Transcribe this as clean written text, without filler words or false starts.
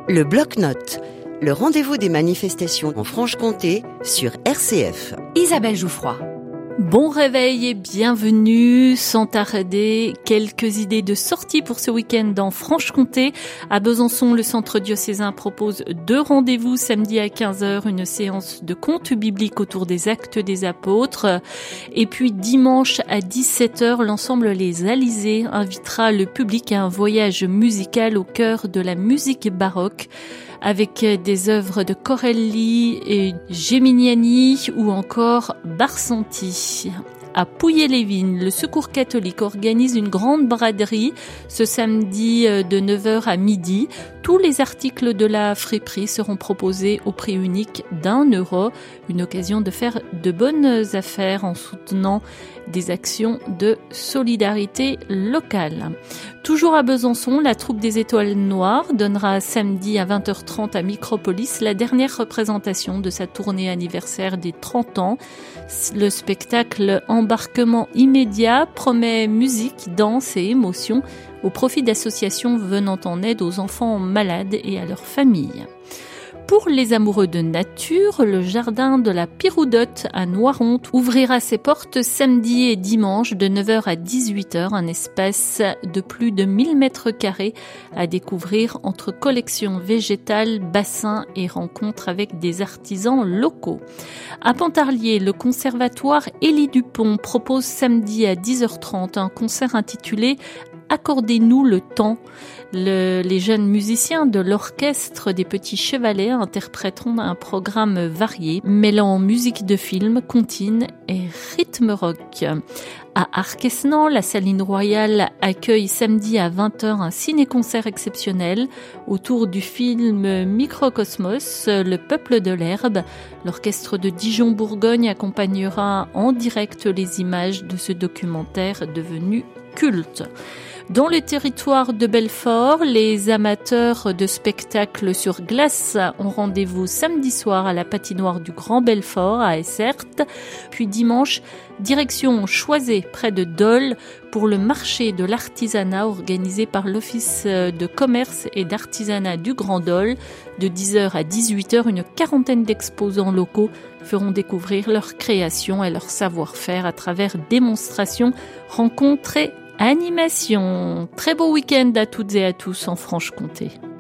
Le bloc-notes, le rendez-vous des manifestations en Franche-Comté sur RCF. Isabelle Jouffroy. Bon réveil et bienvenue, sans tarder, quelques idées de sortie pour ce week-end en Franche-Comté. À Besançon, le centre diocésain propose 2 rendez-vous samedi à 15h, une séance de contes bibliques autour des actes des apôtres. Et puis dimanche à 17h, l'ensemble Les Alizés invitera le public à un voyage musical au cœur de la musique baroque, avec des œuvres de Corelli et Geminiani ou encore Barsanti. À Pouilly-les-Vignes, le Secours catholique organise une grande braderie ce samedi de 9h à midi. Tous les articles de la friperie seront proposés au prix unique d'€1. Une occasion de faire de bonnes affaires en soutenant des actions de solidarité locale. Toujours à Besançon, la troupe des Étoiles Noires donnera samedi à 20h30 à Micropolis la dernière représentation de sa tournée anniversaire des 30 ans. Le spectacle Embarquement immédiat promet musique, danse et émotion au profit d'associations venant en aide aux enfants malades et à leurs familles. Pour les amoureux de nature, le jardin de la Piroudotte à Noironte ouvrira ses portes samedi et dimanche de 9h à 18h, un espace de plus de 1000 m² à découvrir entre collections végétales, bassins et rencontres avec des artisans locaux. À Pontarlier, le conservatoire Élie Dupont propose samedi à 10h30 un concert intitulé Accordez-nous le temps. Les jeunes musiciens de l'orchestre des Petits Chevalets interpréteront un programme varié, mêlant musique de film, comptine et rythme rock. À Arquesnan, la Saline Royale accueille samedi à 20h un ciné-concert exceptionnel autour du film Microcosmos, Le Peuple de l'Herbe. L'orchestre de Dijon-Bourgogne accompagnera en direct les images de ce documentaire devenu culte. Dans le territoire de Belfort, les amateurs de spectacles sur glace ont rendez-vous samedi soir à la patinoire du Grand Belfort à Essert. Puis dimanche, direction Choisey près de Dole pour le marché de l'artisanat organisé par l'Office de commerce et d'artisanat du Grand Dole. De 10h à 18h, une quarantaine d'exposants locaux feront découvrir leurs créations et leur savoir-faire à travers démonstrations, rencontres et animation. Très beau week-end à toutes et à tous en Franche-Comté.